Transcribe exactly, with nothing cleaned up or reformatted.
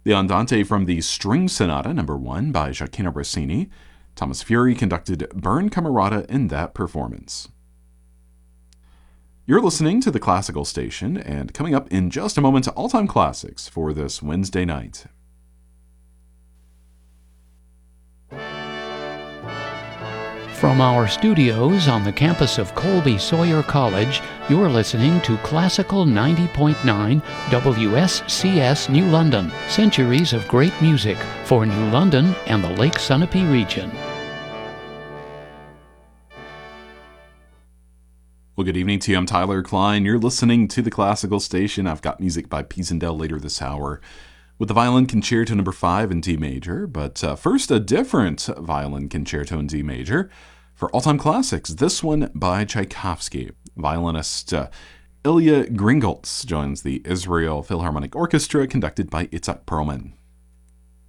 The Andante from the String Sonata number one by Gioacchino Rossini. Thomas Fury conducted Burn Camerata in that performance. You're listening to the Classical Station, and coming up in just a moment, all-time classics for this Wednesday night. From our studios on the campus of Colby Sawyer College, you're listening to Classical ninety point nine W S C S New London, centuries of great music for New London and the Lake Sunapee region. Well, good evening to you. I'm Tyler Klein. You're listening to the Classical Station. I've got music by Pisendel later this hour with the Violin Concerto number five in D major, but uh, first a different Violin Concerto in D major for all-time classics. This one by Tchaikovsky. Violinist uh, Ilya Gringolts joins the Israel Philharmonic Orchestra, conducted by Itzhak Perlman.